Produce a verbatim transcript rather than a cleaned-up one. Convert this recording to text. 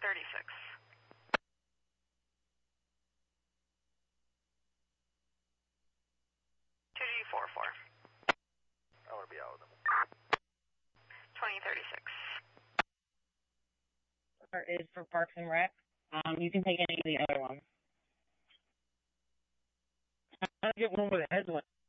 thirty-six. two G four four. I want to be out with them. twenty thirty-six. Is for Parks and Rec. Um, you can take any of the other ones. I'll get one with a headlamp.